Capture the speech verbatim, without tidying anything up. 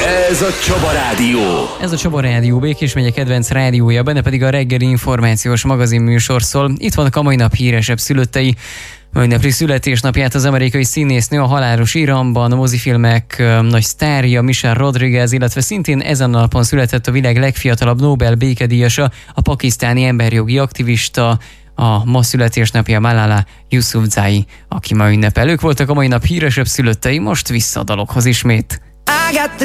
Ez a Csaba Rádió. Ez a Csaba Rádió, Békés megye kedvenc rádiója, benne pedig a reggeli információs magazinműsor szól. Itt vannak a mai nap híresebb szülöttei. Ünnepli születésnapját az amerikai színésznő, a Halálos Iramban, a mozifilmek nagy sztárja Michelle Rodriguez, illetve szintén ezen a napon született a világ legfiatalabb Nobel békedíjasa, a pakisztáni emberjogi aktivista, a ma születésnapja Malala Yousafzai, aki ma ünnepel. Ők voltak a mai nap híresebb szülöttei, most vissza a dalokhoz ismét.